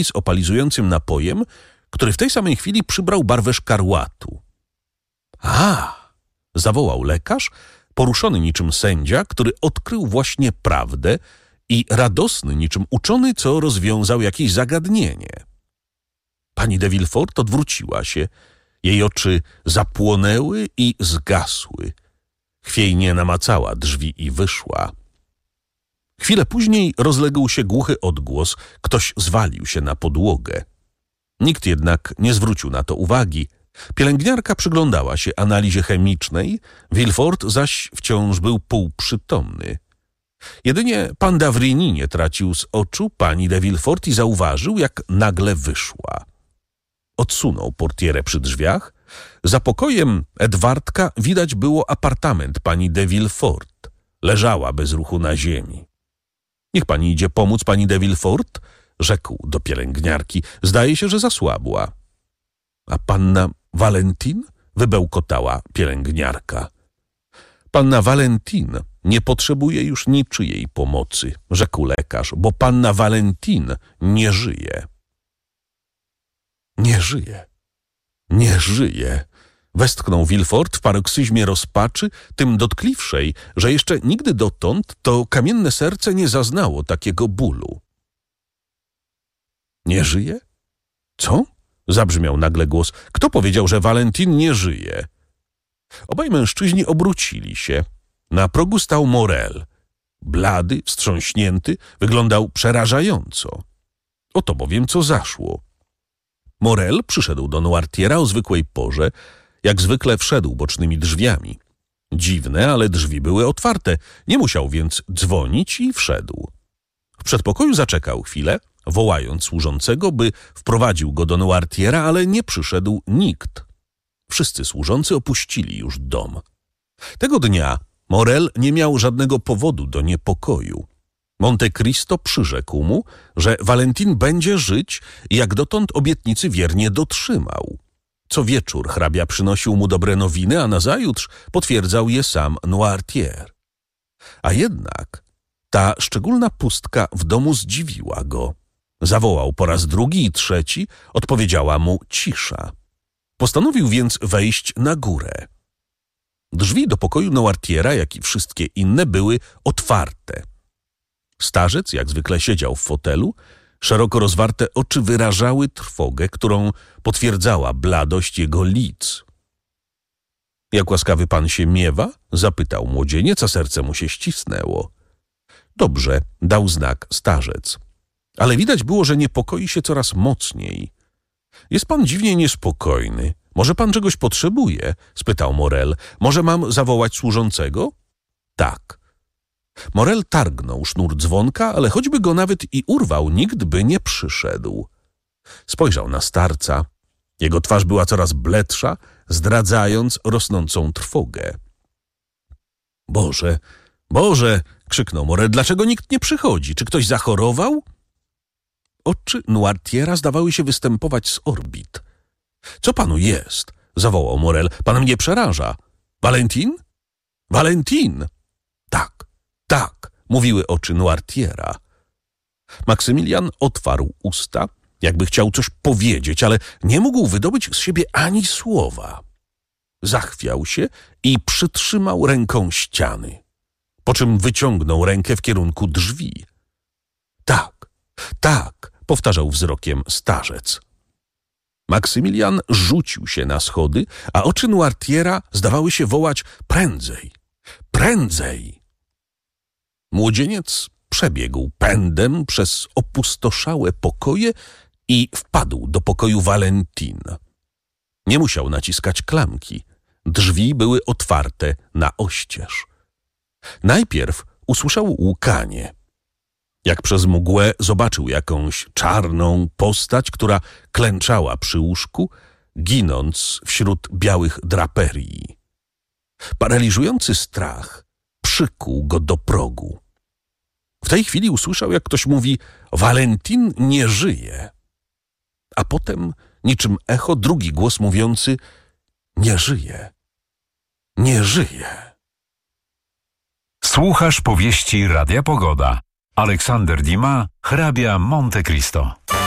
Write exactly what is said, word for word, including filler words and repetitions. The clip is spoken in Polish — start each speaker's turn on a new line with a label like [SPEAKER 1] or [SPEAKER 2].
[SPEAKER 1] z opalizującym napojem, który w tej samej chwili przybrał barwę szkarłatu. A! Zawołał lekarz, poruszony niczym sędzia, który odkrył właśnie prawdę i radosny niczym uczony, co rozwiązał jakieś zagadnienie. Pani de Villefort odwróciła się. Jej oczy zapłonęły i zgasły. Chwiejnie namacała drzwi i wyszła. Chwilę później rozległ się głuchy odgłos. Ktoś zwalił się na podłogę. Nikt jednak nie zwrócił na to uwagi. Pielęgniarka przyglądała się analizie chemicznej, Villefort zaś wciąż był półprzytomny. Jedynie pan d'Avrigny nie tracił z oczu pani de Villefort i zauważył, jak nagle wyszła. Odsunął portierę przy drzwiach. Za pokojem Edwardka widać było apartament pani de Villefort. Leżała bez ruchu na ziemi. Niech pani idzie pomóc pani de Villefort, rzekł do pielęgniarki. Zdaje się, że zasłabła. A panna Valentin? Wybełkotała pielęgniarka. Panna Valentin nie potrzebuje już niczyjej pomocy, rzekł lekarz, bo panna Valentin nie żyje. Nie żyje. Nie żyje. Westchnął Villefort w paroksyzmie rozpaczy, tym dotkliwszej, że jeszcze nigdy dotąd to kamienne serce nie zaznało takiego bólu. Nie żyje? Co? Zabrzmiał nagle głos. Kto powiedział, że Valentin nie żyje? Obaj mężczyźni obrócili się. Na progu stał Morel. Blady, wstrząśnięty, wyglądał przerażająco. Oto bowiem co zaszło. Morel przyszedł do Noirtiera o zwykłej porze, jak zwykle wszedł bocznymi drzwiami. Dziwne, ale drzwi były otwarte, nie musiał więc dzwonić i wszedł. W przedpokoju zaczekał chwilę, wołając służącego, by wprowadził go do Noirtiera, ale nie przyszedł nikt. Wszyscy służący opuścili już dom. Tego dnia Morel nie miał żadnego powodu do niepokoju. Monte Cristo przyrzekł mu, że Valentin będzie żyć i jak dotąd obietnicy wiernie dotrzymał. Co wieczór hrabia przynosił mu dobre nowiny, a nazajutrz potwierdzał je sam Noirtier. A jednak ta szczególna pustka w domu zdziwiła go. Zawołał po raz drugi i trzeci, odpowiedziała mu cisza. Postanowił więc wejść na górę. Drzwi do pokoju Noirtiera, jak i wszystkie inne, były otwarte. Starzec, jak zwykle, siedział w fotelu. Szeroko rozwarte oczy wyrażały trwogę, którą potwierdzała bladość jego lic. Jak łaskawy pan się miewa? Zapytał młodzieniec, a serce mu się ścisnęło. Dobrze, dał znak starzec. Ale widać było, że niepokoi się coraz mocniej. Jest pan dziwnie niespokojny. Może pan czegoś potrzebuje? Spytał Morel. Może mam zawołać służącego? Tak. Morel targnął sznur dzwonka, ale choćby go nawet i urwał, nikt by nie przyszedł. Spojrzał na starca. Jego twarz była coraz bledsza, zdradzając rosnącą trwogę. Boże, Boże, krzyknął Morel, dlaczego nikt nie przychodzi? Czy ktoś zachorował? Oczy Noirtiera zdawały się występować z orbit. Co panu jest? Zawołał Morel. Pan mnie przeraża. Valentin? Valentin! Tak, tak, mówiły oczy Noirtiera. Maksymilian otwarł usta, jakby chciał coś powiedzieć, ale nie mógł wydobyć z siebie ani słowa. Zachwiał się i przytrzymał ręką ściany, po czym wyciągnął rękę w kierunku drzwi. Tak, tak, powtarzał wzrokiem starzec. Maksymilian rzucił się na schody, a oczy Noirtiera zdawały się wołać prędzej, prędzej. Młodzieniec przebiegł pędem przez opustoszałe pokoje i wpadł do pokoju Valentin. Nie musiał naciskać klamki. Drzwi były otwarte na oścież. Najpierw usłyszał łkanie. Jak przez mgłę zobaczył jakąś czarną postać, która klęczała przy łóżku, ginąc wśród białych draperii. Paraliżujący strach przykuł go do progu. W tej chwili usłyszał, jak ktoś mówi: Valentin nie żyje. A potem, niczym echo, drugi głos mówiący: nie żyje, nie żyje.
[SPEAKER 2] Słuchasz powieści Radia Pogoda. Aleksander Dumas, hrabia Monte Cristo.